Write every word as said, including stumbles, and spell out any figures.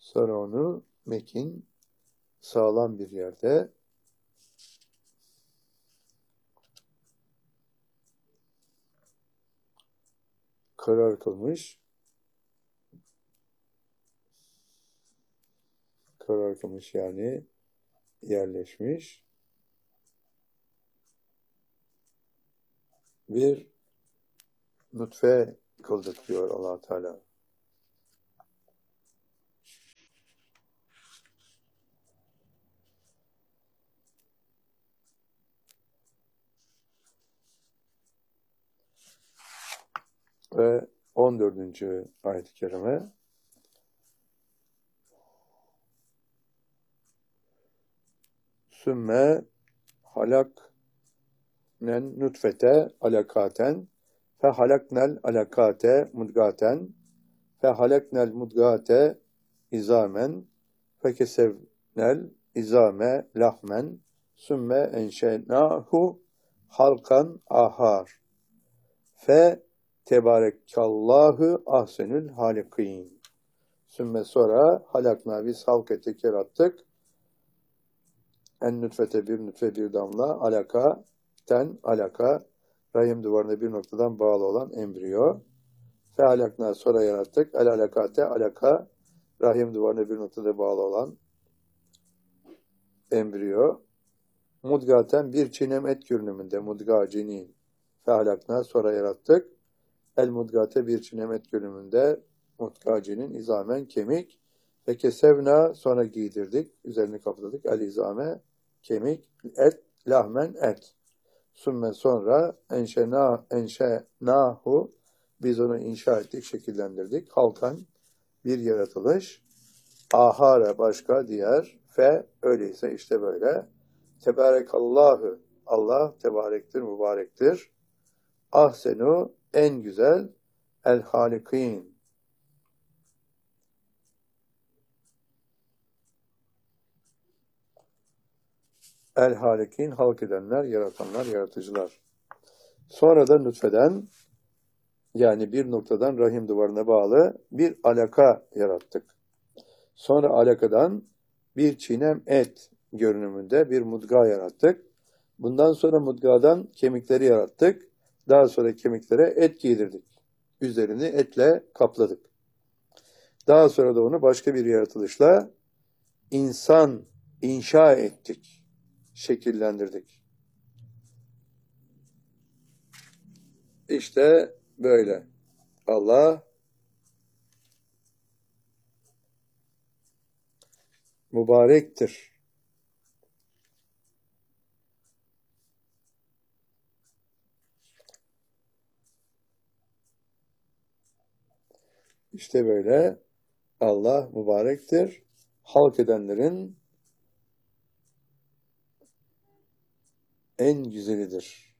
Sonra onu mekin, sağlam bir yerde karar kılmış, karar kılmış yani yerleşmiş bir nutfe kıldık diyor Allah Teala. Ve on dördüncü ayet-i kerime Sümme halaknen nutfete alakaten fe halaknel alakate mudgaten fe halaknel mudgate izamen fe kesevnel izame lahmen sümme enşenahu halkan ahar fe tebarekallahu ahsenül halikin. Sümme sonra halakna biz halk ettik, yarattık. En nütfete bir nütfe bir damla alaka ten alaka rahim duvarına bir noktadan bağlı olan embriyo. Fe halakna sonra yarattık. El alakate alaka rahim duvarına bir noktada bağlı olan embriyo. Mudgaten bir çiğnem et görünümünde mudga cinin. Fe halakna sonra yarattık. El mudgate bir çiğnem et görünümünde mudga cinin izamen kemik. Ve kesevna sonra giydirdik. Üzerini kapladık. El izame kemik, et, lahmen et. Sümme sonra enşena, enşenahu biz onu inşa ettik, şekillendirdik. Halkan bir yaratılış. Ahare başka diğer. Fe öyleyse işte böyle. Tebarekallahu Allah tebarektir, mübarektir. Ahsenu en güzel. El halikin El halikin halk edenler, yaratanlar, yaratıcılar. Sonra da nutfeden yani bir noktadan rahim duvarına bağlı bir alaka yarattık. Sonra alakadan bir çiğnem et görünümünde bir mudga yarattık. Bundan sonra mudgadan kemikleri yarattık. Daha sonra kemiklere et giydirdik. Üzerini etle kapladık. Daha sonra da onu başka bir yaratılışla insan inşa ettik. Şekillendirdik. İşte böyle. Allah mübarektir. İşte böyle. Allah mübarektir. Halk edenlerin en güzelidir.